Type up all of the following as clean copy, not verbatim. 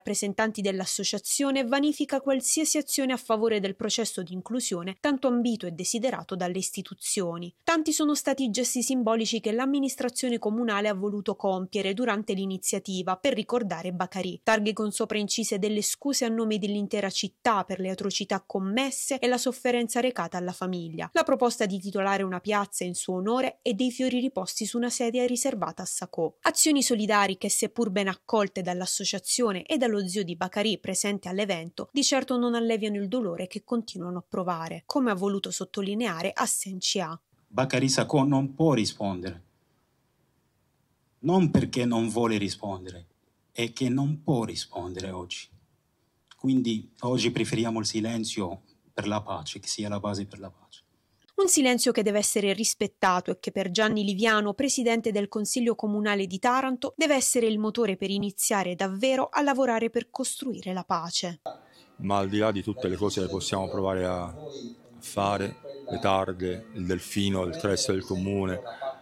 Rappresentanti dell'associazione vanifica qualsiasi azione a favore del processo di inclusione tanto ambito e desiderato dalle istituzioni. Tanti sono stati i gesti simbolici che l'amministrazione comunale ha voluto compiere durante l'iniziativa per ricordare Baccarì. Targhe con sopra incise delle scuse a nome dell'intera città per le atrocità commesse e la sofferenza recata alla famiglia. La proposta di titolare una piazza in suo onore e dei fiori riposti su una sedia riservata a Sacco. Azioni solidari che, seppur ben accolte dall'associazione e dallo zio di Baccarì presente all'evento, di certo non alleviano il dolore che continuano a provare, come ha voluto sottolineare Hassan Chia. Baccarì Sacco non può rispondere, non perché non vuole rispondere, è che non può rispondere oggi. Quindi oggi preferiamo il silenzio per la pace, che sia la base per la pace. Un silenzio che deve essere rispettato e che per Gianni Liviano, presidente del Consiglio Comunale di Taranto, deve essere il motore per iniziare davvero a lavorare per costruire la pace. Ma al di là di tutte le cose che possiamo provare a fare, le targhe, il delfino, il resto del comune,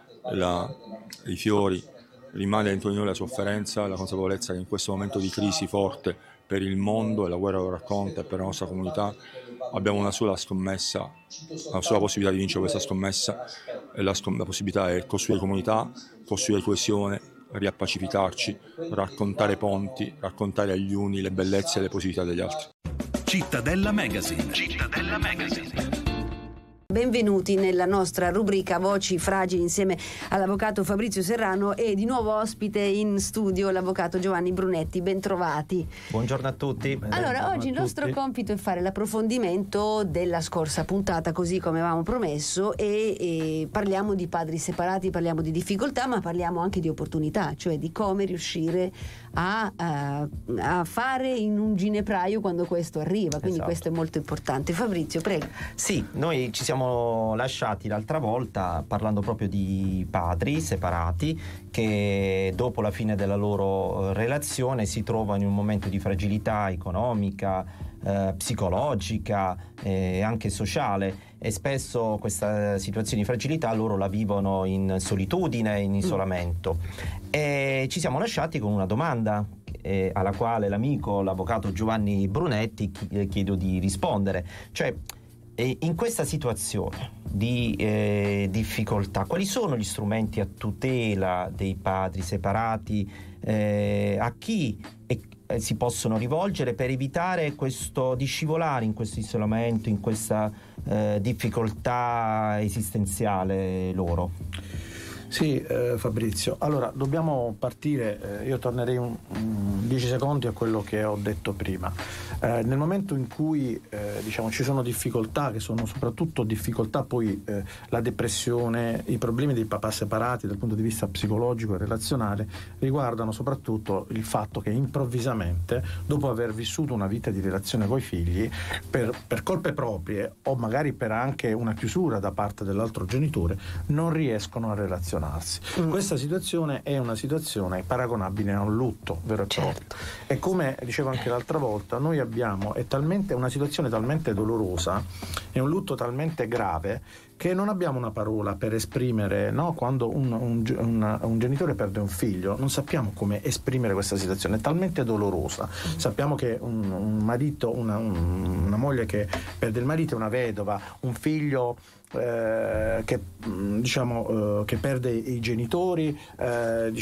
i fiori, rimane dentro di noi la sofferenza, la consapevolezza che in questo momento di crisi forte per il mondo, e la guerra lo racconta, e per la nostra comunità, abbiamo una sola scommessa, una sola possibilità di vincere questa scommessa, e la possibilità è costruire comunità, costruire coesione, riappacificarci, raccontare ponti, raccontare agli uni le bellezze e le positività degli altri. Cittadella Magazine. Cittadella Magazine. Benvenuti nella nostra rubrica Voci Fragili insieme all'avvocato Fabrizio Serrano e di nuovo ospite in studio l'avvocato Giovanni Brunetti. Bentrovati. Buongiorno a tutti. Allora, oggi il nostro compito è fare l'approfondimento della scorsa puntata, così come avevamo promesso, e parliamo di padri separati, parliamo di difficoltà, ma parliamo anche di opportunità, cioè di come riuscire a fare in un ginepraio quando questo arriva, quindi esatto. Questo è molto importante. Fabrizio, prego. Sì, noi ci siamo lasciati l'altra volta parlando proprio di padri separati che dopo la fine della loro relazione si trovano in un momento di fragilità economica, psicologica e anche sociale, e spesso questa situazione di fragilità loro la vivono in solitudine, in isolamento. E ci siamo lasciati con una domanda alla quale l'amico, l'avvocato Giovanni Brunetti, chiedo di rispondere, cioè in questa situazione di difficoltà, quali sono gli strumenti a tutela dei padri separati, a chi si possono rivolgere per evitare di scivolare in questo isolamento, in questa difficoltà esistenziale loro? Sì, Fabrizio, allora dobbiamo partire, io tornerei 10 secondi a quello che ho detto prima. Nel momento in cui ci sono difficoltà, che sono soprattutto difficoltà poi la depressione, i problemi dei papà separati dal punto di vista psicologico e relazionale riguardano soprattutto il fatto che improvvisamente, dopo aver vissuto una vita di relazione con i figli, per colpe proprie o magari per anche una chiusura da parte dell'altro genitore, non riescono a relazionarsi. Questa situazione è una situazione paragonabile a un lutto vero e proprio. E come dicevo anche l'altra volta, noi abbiamo una situazione talmente dolorosa e un lutto talmente grave che non abbiamo una parola per esprimere, no? Quando un genitore perde un figlio, non sappiamo come esprimere questa situazione, è talmente dolorosa. Sappiamo che un marito, una moglie che perde il marito, una vedova, un figlio che perde i genitori, c'è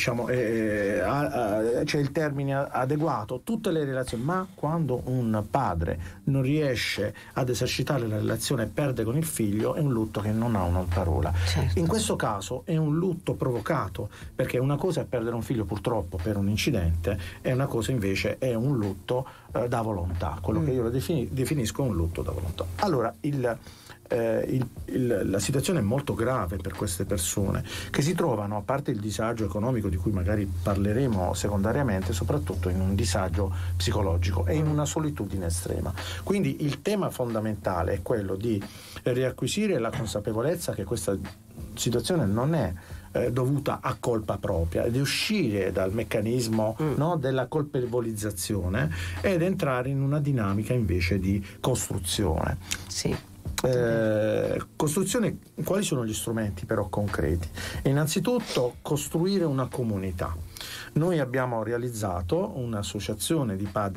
il termine adeguato, tutte le relazioni, ma quando un padre non riesce ad esercitare la relazione e perde con il figlio, è un lutto che non ha una parola. Certo. In questo caso è un lutto provocato, perché una cosa è perdere un figlio purtroppo per un incidente, e una cosa invece è un lutto da volontà, quello che io lo definisco un lutto da volontà. Allora la situazione è molto grave per queste persone che si trovano, a parte il disagio economico di cui magari parleremo secondariamente, soprattutto in un disagio psicologico e in una solitudine estrema. Quindi il tema fondamentale è quello di riacquisire la consapevolezza che questa situazione non è dovuta a colpa propria, ed uscire dal meccanismo della colpevolizzazione ed entrare in una dinamica invece di costruzione. Sì. Costruzione, quali sono gli strumenti però concreti? Innanzitutto costruire una comunità. Noi abbiamo realizzato un'associazione di padri